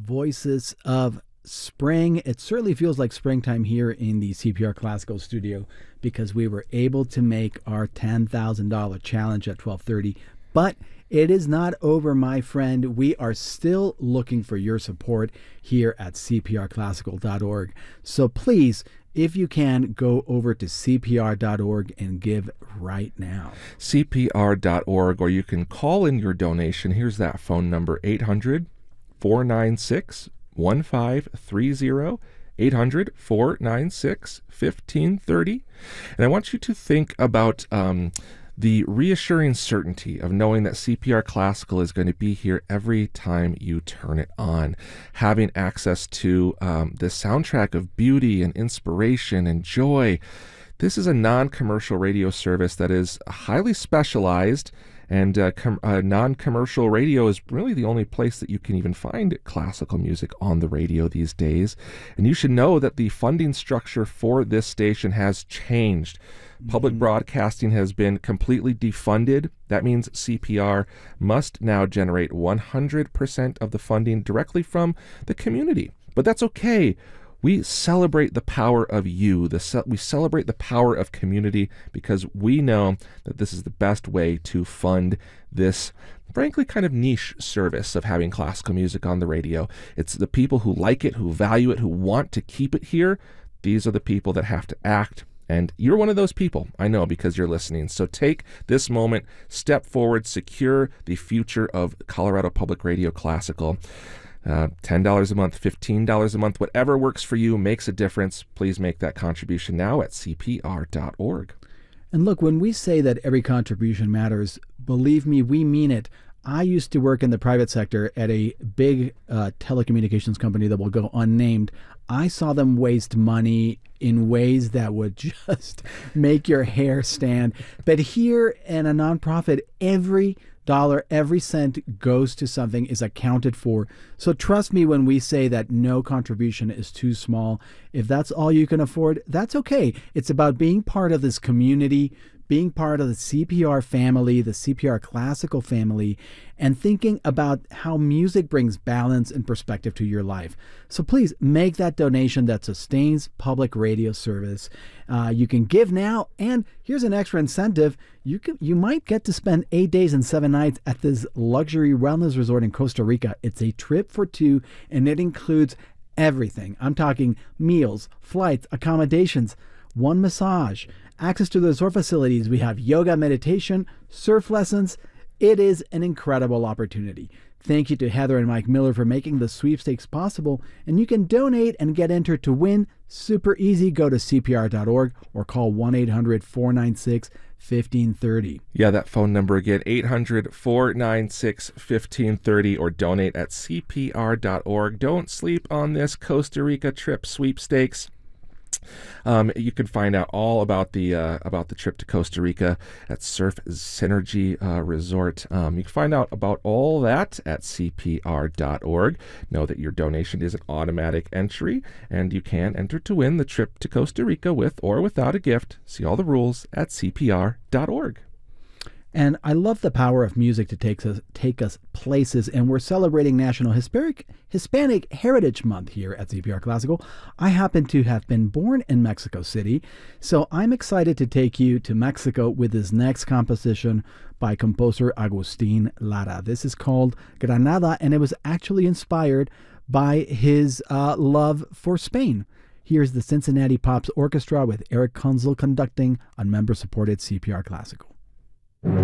voices of spring. It certainly feels like springtime here in the CPR Classical studio because we were able to make our $10,000 challenge at 12:30. But it is not over, my friend. We are still looking for your support here at cprclassical.org. So please, if you can, go over to cpr.org and give right now. cpr.org, or you can call in your donation. Here's that phone number, 800-496-1530, 800-496-1530. And I want you to think about the reassuring certainty of knowing that CPR Classical is going to be here every time you turn it on. Having access to the soundtrack of beauty and inspiration and joy. This is a non-commercial radio service that is highly specialized, and non-commercial radio is really the only place that you can even find classical music on the radio these days. And you should know that the funding structure for this station has changed. Public broadcasting has been completely defunded. That means CPR must now generate 100% of the funding directly from the community. But that's okay. We celebrate the power of you. We celebrate the power of community because we know that this is the best way to fund this, frankly, kind of niche service of having classical music on the radio. It's the people who like it, who value it, who want to keep it here. These are the people that have to act. And you're one of those people, I know, because you're listening. So take this moment, step forward, secure the future of Colorado Public Radio Classical. $10 a month, $15 a month, whatever works for you makes a difference. Please make that contribution now at cpr.org. And look, when we say that every contribution matters, believe me, we mean it. I used to work in the private sector at a big telecommunications company that will go unnamed. I saw them waste money in ways that would just make your hair stand. But here in a nonprofit, every dollar, every cent goes to something, is accounted for. So trust me when we say that no contribution is too small. If that's all you can afford, that's okay. It's about being part of this community, being part of the CPR family, the CPR Classical family, and thinking about how music brings balance and perspective to your life. So please make that donation that sustains public radio service. You can give now, and here's an extra incentive. You might get to spend 8 days and 7 nights at this luxury wellness resort in Costa Rica. It's a trip for two, and it includes everything. I'm talking meals, flights, accommodations, one massage, access to the resort facilities. We have yoga, meditation, surf lessons. It is an incredible opportunity. Thank you to Heather and Mike Miller for making the sweepstakes possible. And you can donate and get entered to win. Super easy. Go to cpr.org or call 1-800-496-1530. Yeah, that phone number again, 800-496-1530, or donate at cpr.org. Don't sleep on this Costa Rica trip sweepstakes. You can find out all about the trip to Costa Rica at Surf Synergy Resort. You can find out about all that at cpr.org. Know that your donation is an automatic entry, and you can enter to win the trip to Costa Rica with or without a gift. See all the rules at cpr.org. And I love the power of music to take us places, and we're celebrating National Hispanic Heritage Month here at CPR Classical. I happen to have been born in Mexico City, so I'm excited to take you to Mexico with this next composition by composer Agustin Lara. This is called Granada, and it was actually inspired by his love for Spain. Here's the Cincinnati Pops Orchestra with Eric Kunzel conducting on member-supported CPR Classical.